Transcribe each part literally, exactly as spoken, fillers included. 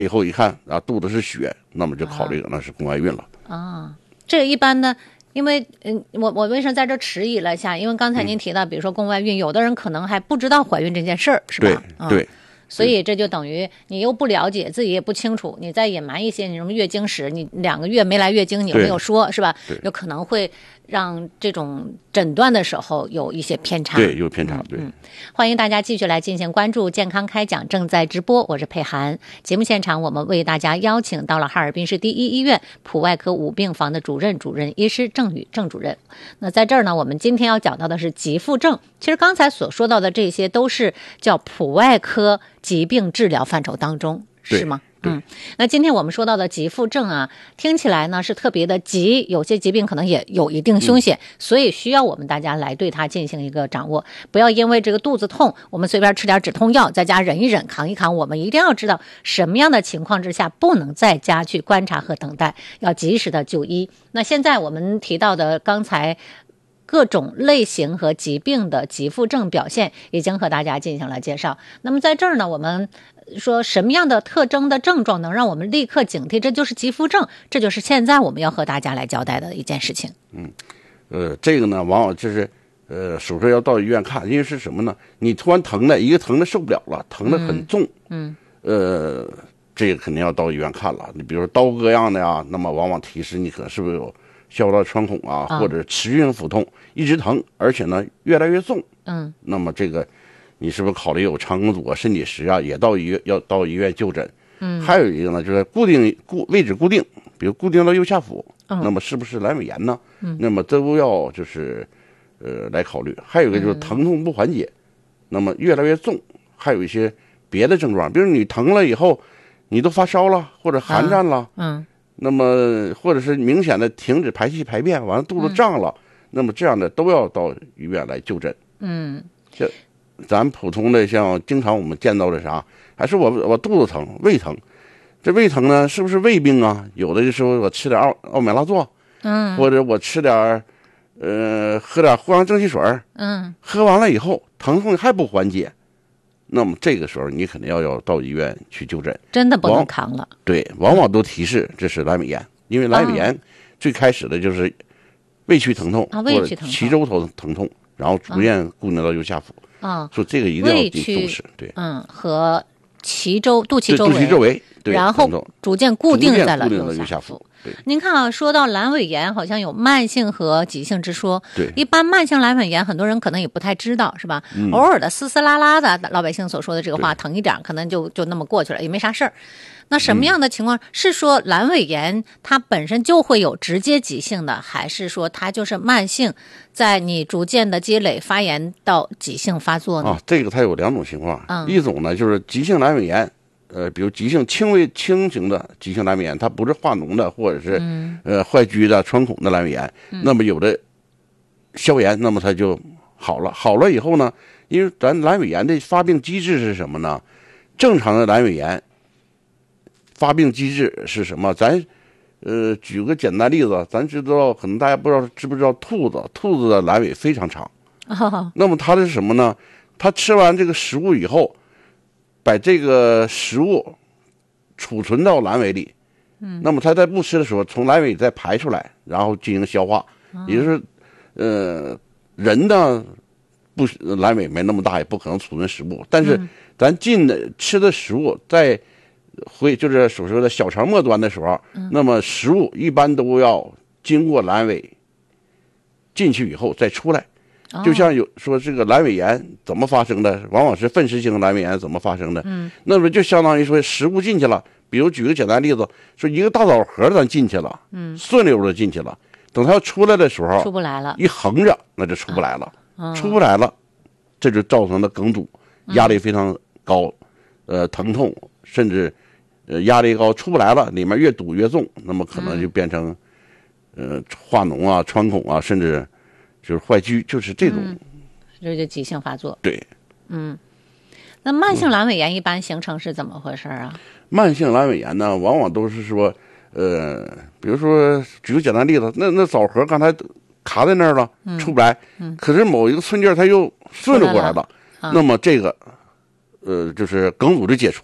以后一看啊，肚子是血，那么就考虑那是宫外孕了。 啊，这个一般呢，因为嗯，我我为什么在这迟疑了一下？因为刚才您提到，比如说宫外孕，有的人可能还不知道怀孕这件事儿，是吧？ 对、 嗯、 对。 所以这就等于你又不了解，自己也不清楚，你再隐瞒一些你什么月经史，你两个月没来月经，你又没有说，是吧？有可能会让这种诊断的时候有一些偏差。 对，有偏差。对、 嗯嗯，欢迎大家继续来进行关注，健康开讲正在直播，我是佩涵。节目现场我们为大家邀请到了哈尔滨市第一医院普外科五病房的主任主任医师郑宇郑主任。那在这儿呢，我们今天要讲到的是急腹症。其实刚才所说到的这些都是叫普外科疾病治疗范畴当中，是吗？嗯，那今天我们说到的急腹症啊，听起来呢是特别的急，有些疾病可能也有一定凶险、嗯、所以需要我们大家来对它进行一个掌握，不要因为这个肚子痛，我们随便吃点止痛药，在家忍一忍，扛一扛，我们一定要知道什么样的情况之下不能在家去观察和等待，要及时的就医。那现在我们提到的刚才各种类型和疾病的急腹症表现已经和大家进行了介绍。那么在这儿呢，我们说什么样的特征的症状能让我们立刻警惕，这就是急腹症，这就是现在我们要和大家来交代的一件事情。 嗯，呃，这个呢，往往就是呃，手术要到医院看，因为是什么呢？你突然疼的，一个疼的受不了了，疼的很重， 嗯， 嗯呃，这个肯定要到医院看了。你比如说刀割样的呀，那么往往提示你可能是不是有消化道穿孔啊， 啊或者持续性腹痛，一直疼，而且呢越来越重。 嗯， 那么这个你是不是考虑有肠梗阻啊、肾结石啊，也到医院要到医院就诊？嗯，还有一个呢，就是固定固位置固定，比如固定到右下腹，嗯、那么是不是阑尾炎呢？嗯，那么都要就是呃来考虑。还有一个就是疼痛不缓解，嗯、那么越来越重，还有一些别的症状，比如你疼了以后，你都发烧了或者寒战了， 啊、嗯。 那么或者是明显的停止排气排便，完了肚子胀了、嗯，那么这样的都要到医院来就诊。 嗯， 像咱普通的像经常我们见到的啥，还是我我肚子疼、胃疼，这胃疼呢是不是胃病啊？有的时候我吃点奥奥美拉唑， 嗯， 或者我吃点呃喝点藿香正气水， 嗯， 喝完了以后疼痛还不缓解。那么这个时候你肯定要要到医院去就诊， 真的不能扛了。 对，往往都提示这是阑尾炎，因为阑尾炎最开始的就是胃区疼痛、 啊、胃区疼痛、 脐周头疼痛，然后逐渐固定到右下腹。 啊， 所以这个一定要重视。对， 嗯，和脐周、肚脐周围， 肚脐周围，对， 然后逐渐固定在了右下腹。 您看啊，说到阑尾炎，好像有慢性和急性之说。 对， 一般慢性阑尾炎，很多人可能也不太知道，是吧？嗯、偶尔的丝丝拉拉的，老百姓所说的这个话，疼一点，可能就就那么过去了，也没啥事儿。那什么样的情况、嗯、是说阑尾炎它本身就会有直接急性的，还是说它就是慢性，在你逐渐的积累发炎到急性发作呢？ 啊，这个它有两种情况， 嗯、 一种呢就是急性阑尾炎。呃，比如急性轻微轻型的急性阑尾炎，它不是化脓的，或者是、嗯、呃坏疽的穿孔的阑尾炎、嗯，那么有的消炎，那么它就好了。好了以后呢，因为咱阑尾炎的发病机制是什么呢？正常的阑尾炎发病机制是什么？咱呃举个简单例子，咱知道，可能大家不知道知不知道兔子，兔子的阑尾非常长。 哦、 那么它是什么呢？它吃完这个食物以后，把这个食物储存到阑尾里，嗯，那么它在不吃的时候，从阑尾再排出来，然后进行消化。哦、也就是，呃，人呢不阑尾没那么大，也不可能储存食物，但是咱进的吃的食物在会就是所说的小肠末端的时候，嗯、那么食物一般都要经过阑尾进去以后再出来。就像有说这个阑尾炎怎么发生的，往往是粪湿性阑尾炎怎么发生的，嗯，那么就相当于说食物进去了，比如举个简单例子，说一个大枣核咱进去了，嗯，顺溜的进去了，等它要出来的时候， 出不来了， 一横着那就出不来了， 啊、 出不来了，这就造成了梗阻，压力非常高，嗯、呃，疼痛，甚至呃压力高出不来了，里面越堵越重，那么可能就变成、嗯、呃化脓啊、穿孔啊，甚至就是坏疽，就是这种， 嗯、这就急性发作。 对， 嗯，那慢性阑尾炎一般形成是怎么回事啊？ 慢性阑尾炎呢，往往都是说，呃，比如说举个简单例子，那那枣核刚才卡在那儿了，嗯、出不来，嗯、可是某一个寸劲它又顺着过来了， 啊、 那么这个，呃，就是梗阻就解除了，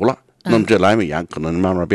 那么这阑尾炎可能慢慢变